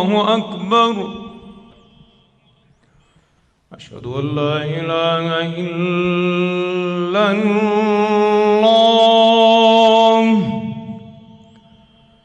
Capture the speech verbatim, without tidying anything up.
الله أكبر. أشهد أن لا إله إلا الله.